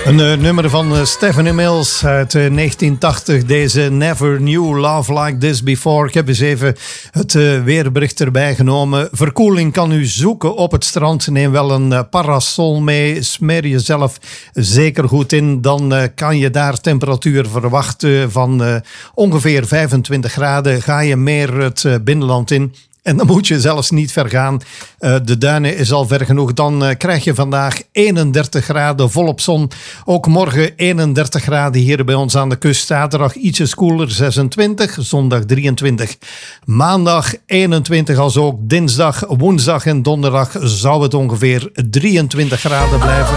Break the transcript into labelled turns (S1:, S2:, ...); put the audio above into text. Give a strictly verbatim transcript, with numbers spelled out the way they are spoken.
S1: Een uh, nummer van uh, Stephanie Mills uit uh, negentien tachtig. Deze Never Knew Love Like This Before. Ik heb eens even het uh, weerbericht erbij genomen. Verkoeling kan u zoeken op het strand. Neem wel een uh, parasol mee. Smeer jezelf zeker goed in. Dan uh, kan je daar temperatuur verwachten van uh, ongeveer vijfentwintig graden. Ga je meer het uh, binnenland in. En dan moet je zelfs niet ver gaan. Uh, de Duinen is al ver genoeg. Dan uh, krijg je vandaag eenendertig graden volop zon. Ook morgen eenendertig graden hier bij ons aan de kust. Zaterdag ietsjes koeler, zesentwintig. Zondag drieëntwintig. Maandag eenentwintig. Als ook dinsdag, woensdag en donderdag zou het ongeveer drieëntwintig graden blijven.